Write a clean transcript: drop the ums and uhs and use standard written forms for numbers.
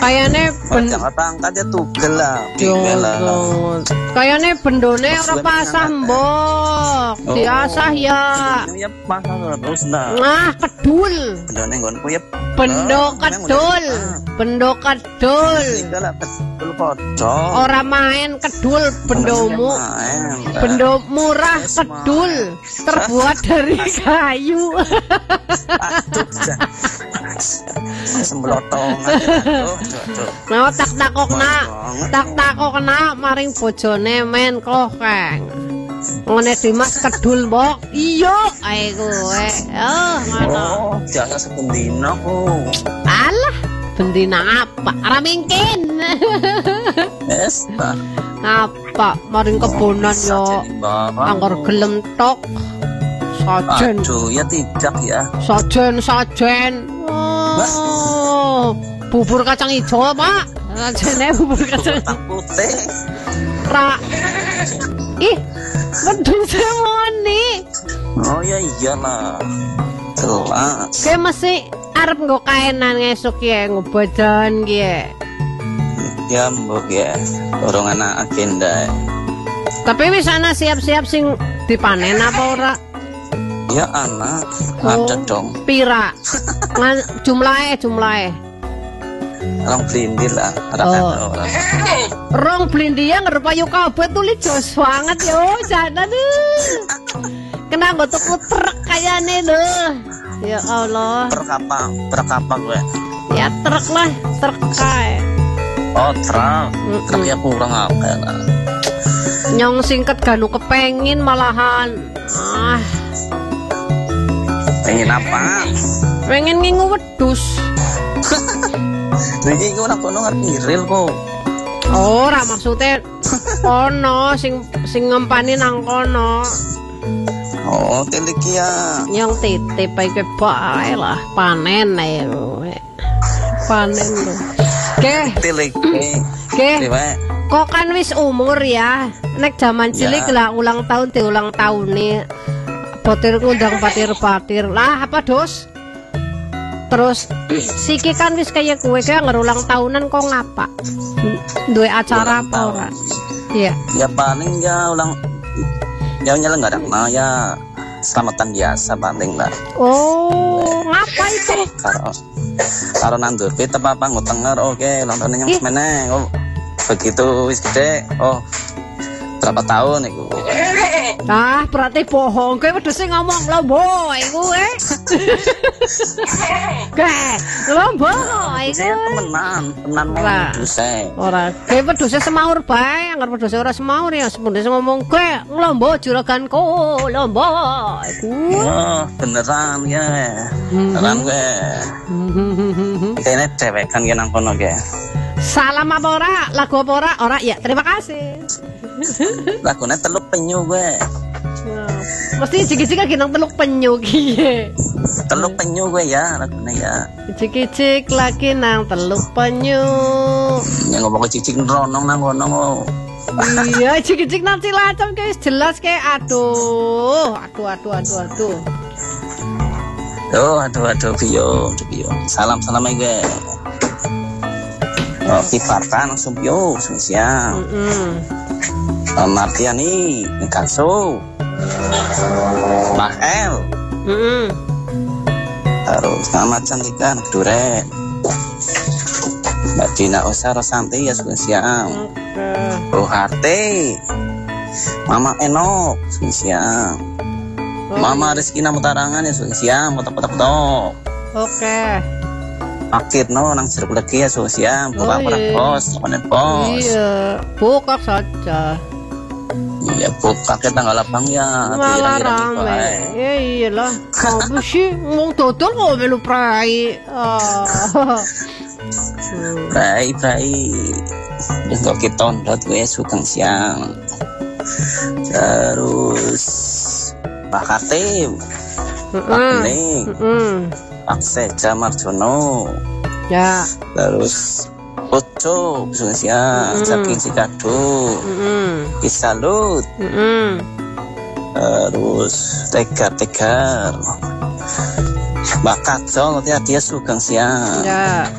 Kayane Jakarta angkat ya tugel lah. Kayane bendone ora pasah mbok. Diasah ya. Ya pasah terus nah. Nah, kedul. Bendone nggonku ya. Bendo kedul. Bendo kedul. Tinggal kedul kocok. Ora main kedul bendomu. Bendo murah kedul. Terbuat dari kayu. Aduh. Sembelotong. Nah, tak takokna maring bojone men Kokeng. Ngene Dimas kedul mbok. Iya, ae kowe. Oh, ngono. Jasa sependina kok. Alah, bendina apa? Ora mungkin. Wes, Pak. Apa maring kebonan yo. Angger gelem tok. Sajen. Aduh, ya tidak ya. Sajen. Oh, bubur kacang hijau, Pak. Sajene bubur kacang putih. Ra. Ih, wedhus moni. Oh ya iyalah. Jelas. Kayak masih arep nggo kaenan ngesuk ya ngobadan ki. Ya mbok ya. Dorong anak agenda. Tapi wis ana siap-siap sing dipanen apa ora? Ya anak, ada dong. Pira? Jumlahe. Orang blindir lah, orang. Rong blindir yang ngerupayu kabeh tulis jos banget yo, jana tuh. Kena nggo tuku truk kayane lho. Ya Allah. Truk apa gue? Ya truk lah, truk kae. Oh, truk. Truk ya kurang apa ya. Nyong singket ganu kepengin malahan. Pengen apa? Pengen ngingu wedhus. Iki kono ngerti real kok. Ora maksudnya kono sing ngempani nang kono. Oh, tilik ya. Nyong titip ae bae lah, panen ae. Panen lho. Oke. Tilik. Oke. Kok kan wis umur ya. Nek jaman cilik lah ulang tahun diulang tahun nih. Potir ngundang patir-patir lah apa dos? Terus siki kan wis kayak kue ngerulang tahunan kok ngapa? Duwe acara apa ora? Iya. Ya paling ya nyelenggara ya selamatan biasa paling lah. Oh, ngapa itu? Karo nandur pit apa ngutenger oke lontonnya yang meneh. Oh, begitu wis gede. Oh, berapa tahun iku? Ah, berarti bohong. Kowe wedhus ngomong lombo iku lombo iku. Temenan wedhus. Ora, kowe wedhus semaur bae, anggar wedhus ora semaur ya sepundhe ngomong kowe lombo juraganku, lombo iku. Oh, beneran ya. Beneran kowe. Kene cewek kan nang kono ge. Salam apa ora? Lagu apa ora? Ora ya, terima kasih. Lagunya teluk penyu gue. Mesti cik-cik lagi nang teluk penyu kiye. Teluk penyu gue ya lagunya ya. Cik-cik lagi nang teluk penyu. Yang ngomong cicik ronong nang kono. Iya, cik-cik nang Cilacap guys jelas kayak aduh. Bio. Salam gue. Oh, Kiparta langsung bio siang. Martiani, Picasso, Mahel, terus Mama Cantika, Duren, Mbak Dina Osar Santi ya siang, Roharte, Mama Enok siang, Mama Rizkina Mutarangan ya siang, potok. Oke. Akhir nang jeruk lagi ya siang, buka bos. Iya, buka saja. Iya, buka ke tanggal 8 ya. Malah rame. Ya iyalah. Kamu sih ngomong dodol kok melu prai. Prai. Untuk kita ndot gue suka siang. Terus Pak Katim. Pak Bening. Pak Seja Marjono. Ya. Terus Oco, siang, saking Sikado, Kisalut, terus Tegar, Mbak Kacol, dia suka siang.